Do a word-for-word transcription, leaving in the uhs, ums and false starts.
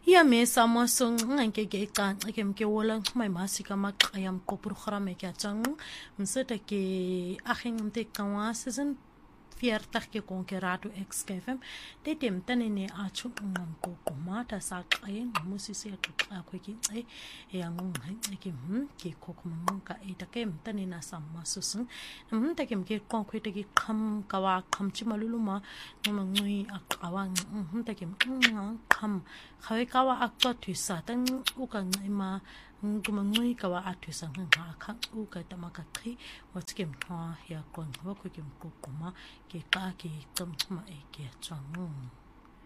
Ya me samasong nganke ke ka ke mke wola mai masika makayam ko programa ke atang mseta ke akhing mte kawa season fiertag ke konkerado X K F M de dem tanene achu ngam ko komata sa qayen musisiqa ko ki e ya ngum ke hm ke ko ko ka e ta ke tanena samma susun hm ta ke mke kon ko te ki kham kawa kham chi maluluma ngam ngui akawa hm ta ke kham khawe kawa akto thusa tan u ka ma ngumangui kawa athusa nga kha u ka tamaka khi watkem ha ya kon wa ko kem ko kuma ke ka ke tam ma e ke chang